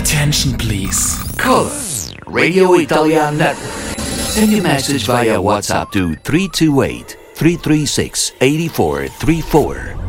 Attention, please. Call us, Radio Italia Network. Send your message via WhatsApp to 328-336-8434